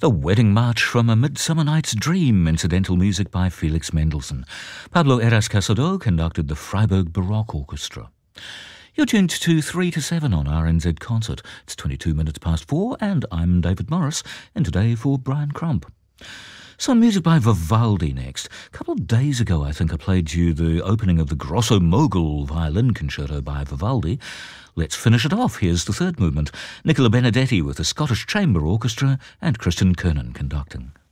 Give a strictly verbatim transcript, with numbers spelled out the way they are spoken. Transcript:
The Wedding March from A Midsummer Night's Dream, incidental music by Felix Mendelssohn. Pablo Eras Casado conducted the Freiburg Baroque Orchestra. You're tuned to three to seven on R N Z Concert. It's twenty-two minutes past four, and I'm David Morris, and today for Brian Crump. Some music by Vivaldi next. A couple of days ago, I think I played you the opening of the Grosso Mogul Violin Concerto by Vivaldi. Let's finish it off. Here's the third movement. Nicola Benedetti with the Scottish Chamber Orchestra and Christian Kernan conducting.